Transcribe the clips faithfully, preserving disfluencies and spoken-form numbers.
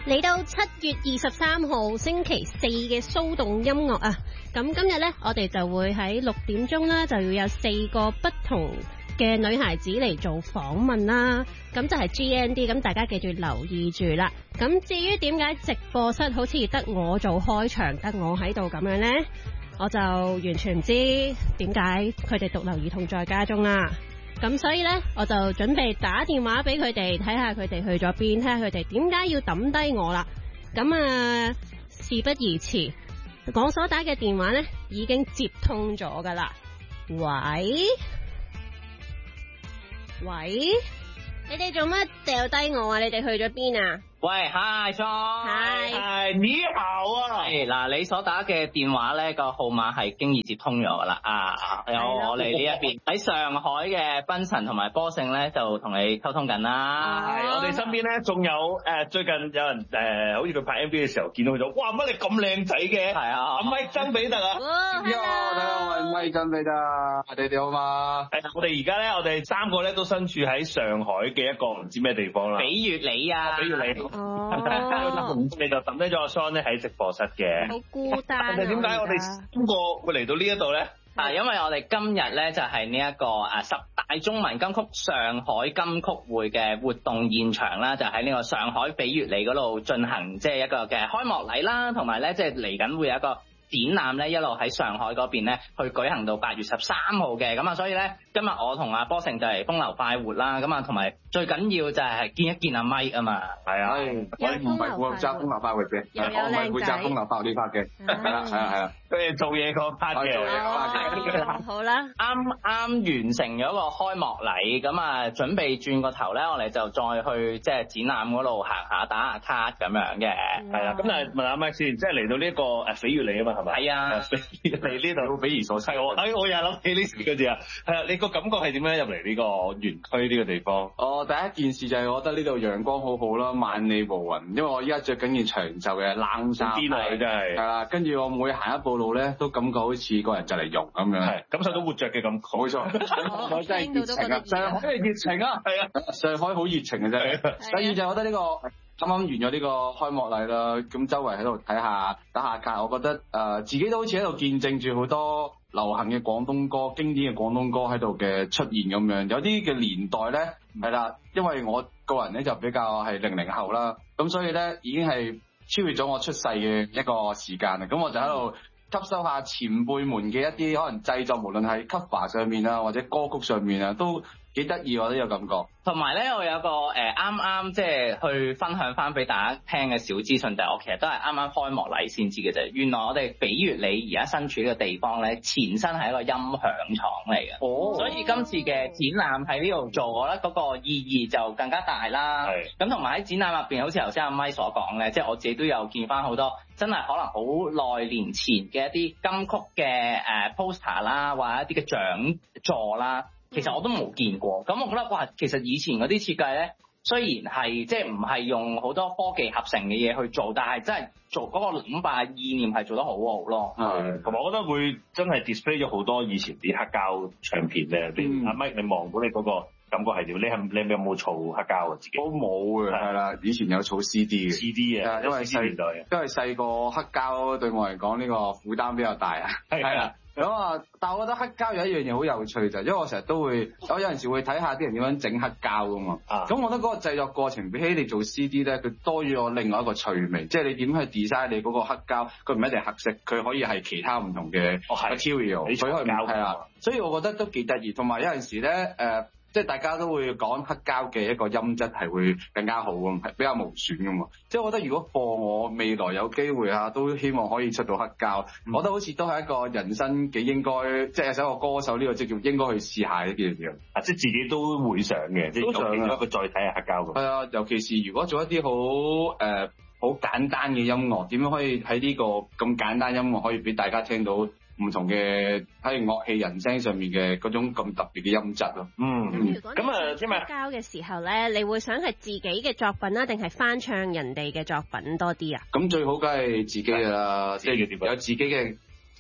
嚟到七月二十三號星期四嘅騷動音樂啊，咁今日呢，我哋就會喺六點鐘啦，就要有四個不同嘅女孩子嚟做訪問啦，咁就係 G N D， 咁大家記住留意住啦。咁至於點解直播室好似得我做開場，得我喺度咁樣呢？我就完全唔知點解佢哋獨留兒童在家中啦。咁所以呢，我就準備打電話俾佢哋，睇下佢哋去咗邊，睇下佢哋點解要抌低我啦。咁啊，事不宜遲，我所打嘅電話呢已經接通咗噶啦。喂喂，你哋做乜掉低我啊？你哋去咗邊啊？ 喂 ，Hi John， 係你好啊！ 係嗱，你所打嘅電話咧個號碼係經已接通咗噶啦，啊，有我哋呢一邊喺上海嘅賓神同埋波勝咧就同你溝通緊啦。 係，我哋身邊咧仲有誒最近有人誒，好似佢拍 M V 嘅時候見到佢咗，哇乜你咁靚仔嘅？ 係啊， 阿麥曾比特啊！ 喲，大家好，我係麥曾比特，你哋好嘛？ 係，我哋而家咧，我哋三個咧都身處喺上海嘅一個唔知咩地方啦。 比月里啊， 比月里。 哦， 你就抌低咗阿 Son 咧喺直播室嘅， 好孤單啊！ 但係點解我哋三個會嚟到呢一度咧？ 啊，因為我哋今日咧就係呢一個誒十大中文金曲上海金曲會嘅活動現場啦，就喺呢個上海比月里嗰度進行即係一個嘅開幕禮啦，同埋咧即係嚟緊會有一個展覽咧，一路喺上海嗰邊咧去舉行到八月十三號嘅，咁啊，所以咧今日我同阿波勝就係風流快活啦，咁啊，同埋最緊要就係見一見阿咪啊嘛， 係啊， 我哋唔係負責風流快活嘅，我唔係負責風流快活呢 part 嘅，係啦係啦係啦， 佢哋做嘢嗰 part 嘅， 做嘢嗰 part 嘅， 好啦， 啱啱完成咗個開幕禮，咁啊準備轉個頭咧，我哋就再去即係展覽嗰度行下打下卡咁樣嘅， 係啊，咁但係問阿 Mike 先，即係嚟到呢個誒比月里啊嘛，係咪？ 係啊， 嚟呢度匪夷所思，我哎我又諗起呢時嗰字啊，係啊，你個感覺係點樣入嚟呢個園區呢個地方？ 哦，第一件事就係我覺得呢度陽光好好啦，萬里無雲，因為我依家着緊件長袖嘅冷衫， 癲啊你真係， 係啦，跟住我每行一步路咧，都感覺好似個人就嚟溶咁樣， 係感受到活着嘅感覺，冇錯， 我真係熱情啊，上海係熱情啊，係啊，上海好熱情嘅啫，第二就係我覺得呢個。啱啱完咗呢個開幕禮啦，咁周圍喺度睇下打下卡，我覺得誒、呃、自己都好似喺度見證住好多流行嘅廣東歌、經典嘅廣東歌喺度嘅出現咁樣。有啲嘅年代咧係啦，因為我個人咧就比較係零零後啦，咁所以咧已經係超越咗我出世嘅一個時間啦。咁我就喺度吸收下前輩們嘅一啲可能製作，無論係 cover 上面啊或者歌曲上面啊，都幾得意，我都有感覺。 同埋咧，我有個誒啱啱即係去分享翻俾大家聽嘅小資訊，就係我其實都係啱啱開幕禮先知嘅啫。原來我哋比月里而家身處呢個地方咧，前身係一個音響廠嚟嘅。哦，所以今次嘅展覽喺呢度做，我覺得嗰個意義就更加大啦。係。咁同埋喺展覽入邊，好似頭先阿咪所講咧，即係我自己都有見翻好多真係可能好耐年前嘅一啲金曲嘅誒 poster 啦，或者一啲嘅獎座啦。其實我都冇見過，咁我覺得哇，其實以前嗰啲設計咧，雖然係即係唔係用好多科技合成嘅嘢去做，但係真係做嗰個諗法意念係做得好好咯。 係，同埋我覺得會真係 display 咗好多以前啲黑膠唱片咧。嗯、阿 Mike 你望到你嗰個感覺係點？你係你有冇儲黑膠啊？自己都冇嘅，係啦，以前有儲 C D 嘅 C D 嘅，因為細年代，因為細個黑膠對我嚟講呢個負擔比較大啊。係啦。咁啊，但係我覺得黑膠有一樣嘢好有趣就係，因為我成日都會，我有陣時會睇下啲人點樣整黑膠噶嘛。啊。咁我覺得嗰個製作過程比起你做 C D 咧，佢多咗我另外一個趣味，即係你點去 design 你嗰個黑膠，佢唔一定係黑色，佢可以係其他唔同嘅 material，佢可以係啦。所以我覺得都幾得意，同埋有陣時咧，誒、呃。即係大家都會講黑膠嘅一個音質係會更加好咁，係比較無損噶嘛。即係我覺得如果貨我未來有機會啊，都希望可以出到黑膠。嗯、我覺得好似都係一個人生幾應該，即係一個歌手呢個職業應該去試下一件嘢。啊，即係自己都會想嘅，即係有另外一個再睇下黑膠。係啊，尤其是如果做一啲好誒好簡單嘅音樂，點樣可以喺呢個咁簡單音樂可以俾大家聽到唔同嘅喺樂器人聲上面嘅嗰種咁特別嘅音質咯。嗯， 咁啊，因為交嘅時候咧，你會想係自己嘅作品啦，定係翻唱人哋嘅作品多啲啊？ 咁最好梗係自己㗎啦，即係有自己嘅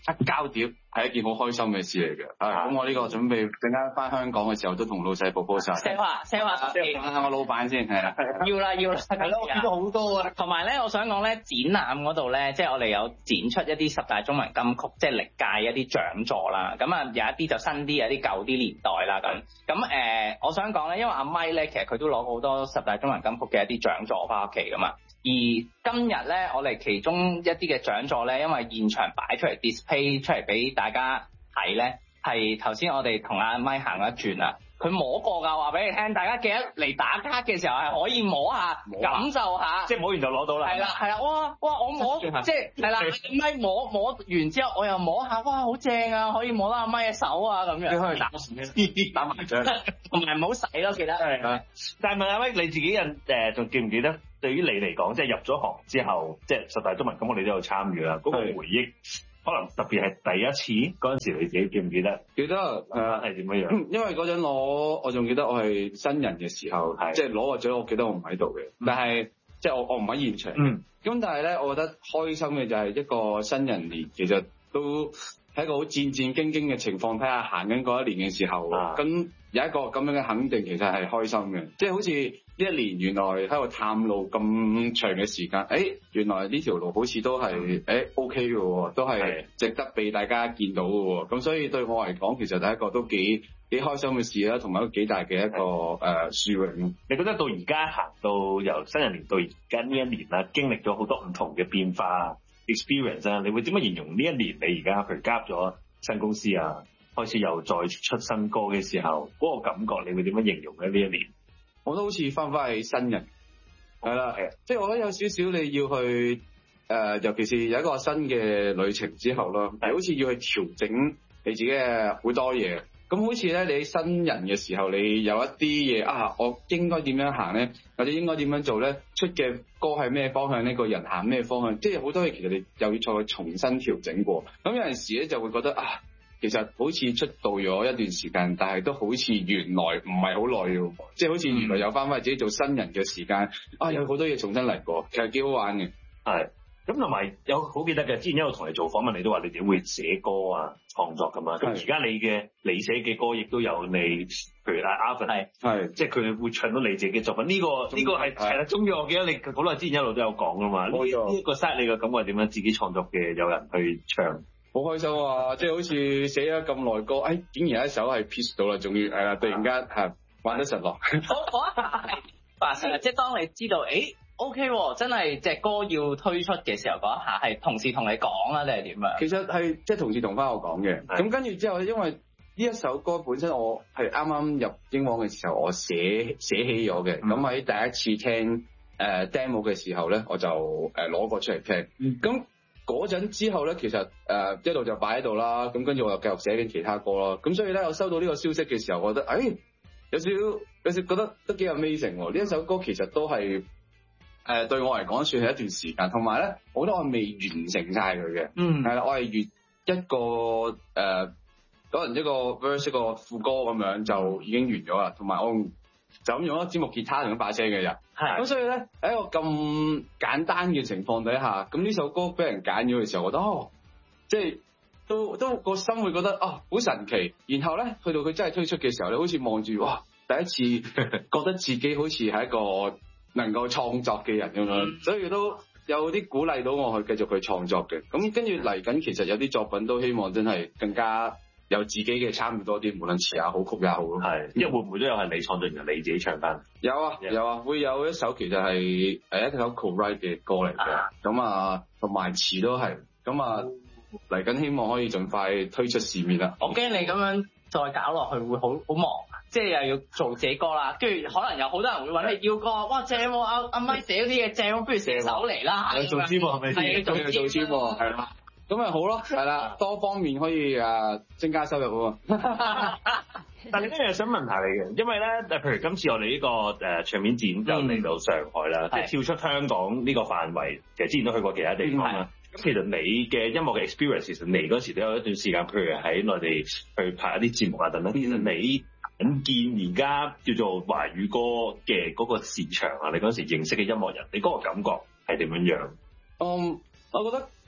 黑膠碟係一件好開心嘅事嚟嘅。啊，咁我呢個準備陣間翻香港嘅時候都同老細報告晒。 sell 下 sell 下 ，sell 下我老闆先係啦。 要啦要啦， 係咯，我見到好多啊。 同埋咧，我想講咧，展覽嗰度咧，即係我哋有展出一啲十大中文金曲，即係歷屆一啲獎座啦。咁啊，有一啲就新啲，有啲舊啲年代啦咁。咁誒、呃，我想講咧，因為阿咪咧，其實佢都攞好多十大中文金曲嘅一啲獎座翻屋企噶嘛。而今日咧，我哋其中一啲嘅獎座咧，因為現場擺出嚟 display 出嚟俾大家睇咧，係頭先我哋同阿咪行一轉啊，佢摸過㗎，話俾你聽，大家記得嚟打卡嘅時候係可以摸下，摸下感受下， 即係摸完就攞到啦。 係啦係啦，哇哇我摸即係係啦，咪摸摸完之後我又摸下，哇好正啊，可以摸到阿咪嘅手啊咁樣。 你可以打打麻將， 同埋唔好洗咯，記得。 係。但係問阿咪你自己人誒仲記唔記得？對於你嚟講，即係入咗行之後，即係十大中文咁，我哋都有參與啦。嗰、那個回憶，可能特別係第一次嗰陣時，你自己記唔記得？ 記得誒係點樣樣？ 因為嗰陣我我仲記得我係新人嘅時候，即係攞個獎，我記得我唔喺度嘅，嗯、但係即係我我唔喺現場。嗯。咁但係咧，我覺得開心嘅就係一個新人年，其實都喺一個好戰戰兢兢嘅情況底下行緊嗰一年嘅時候，咁、啊、有一個咁樣嘅肯定，其實係開心嘅，即係好似。呢一年原來喺度探路咁長嘅時間，誒、欸、原來呢條路好似都係誒、欸、OK 嘅喎，都係值得被大家見到嘅喎。咁所以對我嚟講，其實係一個都幾幾開心嘅事啦，同埋都幾大嘅一個誒殊榮。 你覺得到而家行到由新人年到而家呢一年啦，經歷咗好多唔同嘅變化 experience 啊，你會點樣形容呢一年你而家譬如加入咗新公司啊，開始又再出新歌嘅時候，嗰、那個感覺你會點樣形容咧呢一年？ 我都好似翻返去新人，係啦，係啊，即係我覺得有少少你要去誒、呃，尤其是有一個新嘅旅程之後咯，係好似要去調整你自己嘅好多嘢。咁好似咧，你新人嘅時候，你有一啲嘢啊，我應該點樣行咧，或者應該點樣做咧？出嘅歌係咩方向呢？個人行咩方向？即係好多嘢其實你又要再重新調整過。咁有陣時咧就會覺得啊。其實好似出道咗一段時間，但係都好似原來唔係好耐嘅，即係好似原來又翻返自己做新人嘅時間，啊有好多嘢重新嚟過，其實幾好玩嘅。 係，咁同埋有好記得嘅，之前一路同你做訪問，你都話你哋會寫歌啊、創作㗎嘛。咁而家你嘅你寫嘅歌，亦都有你，譬如阿 Alvin 係係，即係佢會唱到你自己嘅作品。呢、這個呢、這個係係啦，終於我記得你好耐之前一路都有講㗎嘛。呢呢一個 set 你嘅感覺係點樣？自己創作嘅有人去唱。 好開心啊！即係好似寫咗咁耐歌，哎，竟然一首係 pitch 到啦，終於係啦，突然間係玩得實落。 我我係發生，即係當你知道，誒 OK 真係隻歌要推出嘅時候，嗰一下係同事同你講啊，定係點啊？ 其實係即係同事同翻我講嘅。咁跟住之後，因為呢一首歌本身我係啱啱入英皇嘅時候，我寫寫起咗嘅。咁喺、嗯、第一次聽誒、呃、demo 嘅時候咧，我就誒攞過出嚟聽。咁、嗯嗰陣之後咧，其實誒、呃、一路就擺喺度啦，咁跟住我又繼續寫緊其他歌啦，咁所以咧，我收到呢個消息嘅時候，我覺得誒、哎、有少少有少覺得都幾 amazing 喎。呢一首歌其實都係誒、呃、對我嚟講算係一段時間，同埋咧，我覺得我未完成晒佢嘅，嗯，係啦，我係越一個誒可能一個 verse 一個副歌咁樣就已經完咗啦，同埋我就咁用咗支木吉他同一把聲嘅人，係咁所以咧喺一個咁簡單嘅情況底下，咁呢首歌俾人揀咗嘅時候，我覺得哦，即係都都個心會覺得啊好神奇。然後咧去到佢真係推出嘅時候，你好似望住哇，第一次覺得自己好似係一個能夠創作嘅人咁樣，所以都有啲鼓勵到我去繼續去創作嘅。咁跟住嚟緊，其實有啲作品都希望真係更加有自己嘅參與多啲，無論詞也好曲也好咯。係，因為會唔會都有係你創作人你自己唱翻？有啊有啊，會有一首其實係誒一首 co-write 嘅歌嚟嘅，咁啊同埋詞都係，咁啊嚟緊希望可以盡快推出市面啦。我驚你咁樣再搞落去會好好忙，即係又要做自己歌啦，跟住可能有好多人會揾你要歌，哇正喎，阿阿咪寫嗰啲嘢正，不如寫首嚟啦。做節目係咪先？係做做節目係啦。咁咪好咯，係啦，多方面可以誒增加收入喎。但係呢樣想問下你嘅，因為咧，譬如今次我哋呢個誒唱片展就嚟到上海啦，即係、嗯、跳出香港呢個範圍，其實之前都去過其他地方啦。咁、嗯、其實你嘅音樂嘅 experience，其實嚟嗰時都有一段時間，譬如喺內地去拍一啲節目啊等等。其實你眼見而家叫做華語歌嘅嗰個市場啊，你嗰時認識嘅音樂人，你嗰個感覺係點樣樣？嗯，我覺得。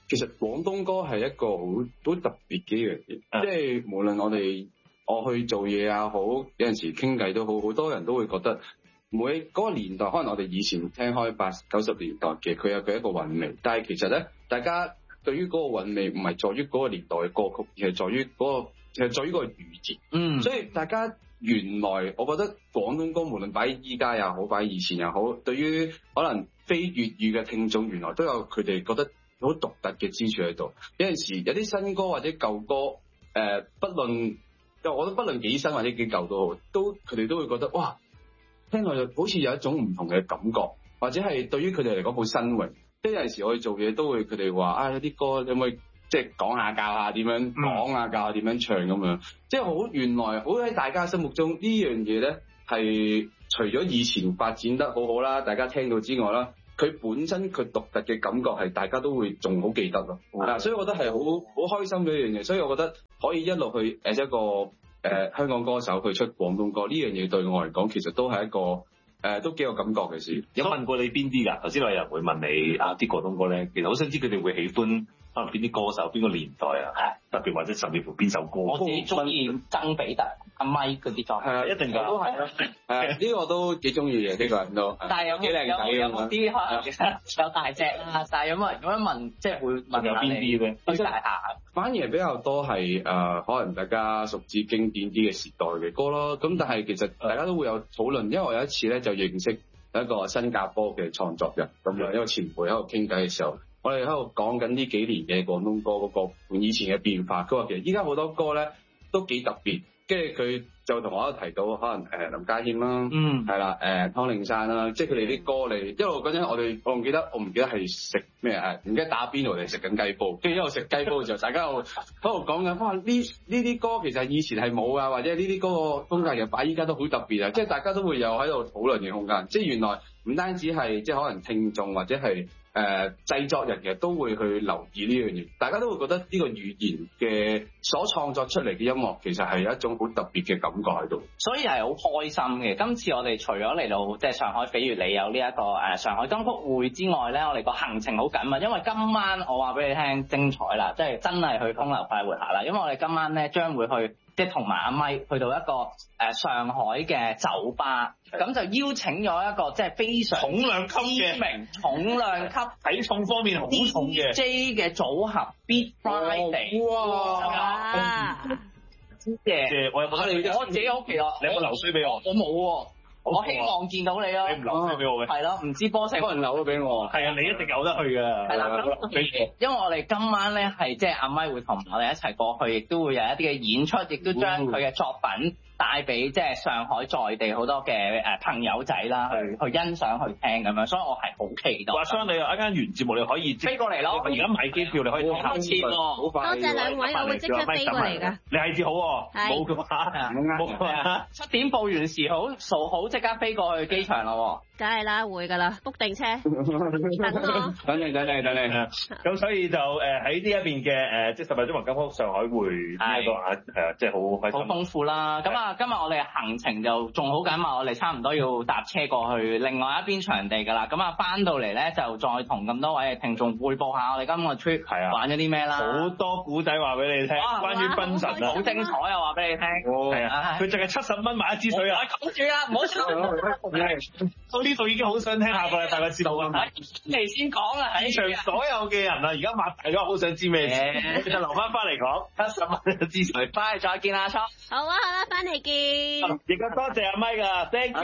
其實廣東歌係一個好好特別嘅一樣嘢，嗯、即係無論我哋我去做嘢啊好，有陣時傾偈都好，好多人都會覺得每嗰個年代，可能我哋以前聽開八九十年代嘅，佢有佢一個韻味，但係其實咧，大家對於嗰個韻味唔係在於嗰個年代嘅歌曲，而係在於嗰、嗰個，係在於個語節。嗯，所以大家原來我覺得廣東歌無論擺依家又好，擺以前又好，對於可能非粵語嘅聽眾，原來都有佢哋覺得好獨特嘅之處喺度。有陣時有啲新歌或者舊歌，誒、呃，不論，我覺得不論幾新或者幾舊都好，都佢哋都會覺得哇，聽落去好似有一種唔同嘅感覺，或者係對於佢哋嚟講好新穎。即係有陣時我哋做嘢都會佢哋話啊，有啲歌你可唔可以即係講下教下點樣講啊，教下點樣唱咁樣。即係好原來好喺大家心目中呢樣嘢咧，係除咗以前發展得好好啦，大家聽到之外啦，佢本身佢獨特嘅感覺係大家都會仲好記得咯。嗱、嗯，所以我覺得係好好開心嘅一樣嘢。所以我覺得可以一路去誒一個誒、呃、香港歌手去出廣東歌呢樣嘢，對我嚟講其實都係一個。誒、呃、都幾有感覺嘅事。 有問過你邊啲㗎？頭先有人會問你啊啲廣東歌咧，其實好想知佢哋會喜歡可能邊啲歌手、邊個年代啊？特別或者甚至乎邊首歌？ 我自己中意曾比特、阿咪嗰啲作。係啊， 一定㗎。都係啊。誒呢個都幾中意嘅呢個人都。 但係有幾靚仔有冇啲可能有大隻啊？但係有冇人咁樣問，即係會問有邊啲咧？啲大下。 反而比較多係誒、呃，可能大家熟知經典啲嘅時代嘅歌咯。咁但係其實大家都會有討論，因為我有一次咧就認識一個新加坡嘅創作人，咁樣一個前輩喺度傾偈嘅時候，我哋喺度講緊呢幾年嘅廣東歌嗰個同以前嘅變化。佢話其實依家好多歌咧都幾特別，跟住佢就同我一提到可能誒林家謙啦，嗯，係啦，誒湯令山啦，即係佢哋啲歌嚟一路嗰陣，我哋我唔記得我唔記得係食咩誒，唔記得打邊爐定食緊雞煲，跟住一路食雞煲嘅時候，大家喺度喺度講緊，哇呢呢啲歌其實以前係冇啊，或者呢啲歌個風格又擺依家都好特別啊，即係大家都會有喺度討論嘅空間，即係原來唔單止係即係可能聽眾或者係。誒、呃、製作人其實都會去留意呢樣嘢，大家都會覺得呢個語言嘅所創作出嚟嘅音樂其實係有一種好特別嘅感覺喺度，所以係好開心嘅。今次我哋除咗嚟到即係上海翡翠里有呢、這、一個誒、呃、上海金曲會之外咧，我哋個行程好緊密，因為今晚我話俾你聽精彩啦，即係真係去風流快活下啦，因為我哋今晚咧將會去。即係同埋阿咪去到一個誒、呃、上海嘅酒吧，咁就邀請咗一個即係非常重量級嘅名重量級體重方面好重嘅 D J 嘅組合 Beat Friday。哇！即係我有冇得你？我自己好期待。你有冇留水俾我？我冇喎。我希望見到你咯。你唔留水俾我嘅？係咯，唔知波成。可能留咗俾我。係啊，你一定有得去㗎。係啦，因為我哋今晚咧係即係阿咪會同我哋一齊過去，亦都會有一啲嘅演出，亦都將佢嘅作品帶俾即係上海在地好多嘅誒朋友仔啦，去去欣賞去聽咁樣，所以我係好期待。話相你一間完節目你可以飛過嚟咯，而家買機票你可以睇下先喎。好快。多謝兩位，我會即刻飛過嚟㗎。你係至好喎，冇嘅話冇嘅話，七點報完時好數好即刻飛過去機場咯。 梗係啦，會㗎啦 book 定車。等我。等你等你等你。咁所以就誒喺呢一邊嘅誒即係十日中文金曲上海會呢一個啊誒即係好開心。好豐富啦，咁啊。今日我哋行程就仲好緊密，我哋差唔多要搭車過去另外一邊場地㗎啦。咁啊，翻到嚟咧就再同咁多位嘅聽眾匯報下我哋今個 trip 係啊玩咗啲咩啦。好多古仔話俾你聽，關於檳城啊，好精彩啊！話俾你聽，係啊，佢淨係七十蚊買一支水啊！講住啦，唔好笑。到呢度已經好想聽下個禮拜嘅節目啦。嚟先講啦，現場所有嘅人啊，而家擘大咗，好想知咩事，就留翻翻嚟講。七十蚊一支水，翻嚟再見阿初。好啊，好啦，翻嚟見。亦都多謝阿咪㗎 ，thank you。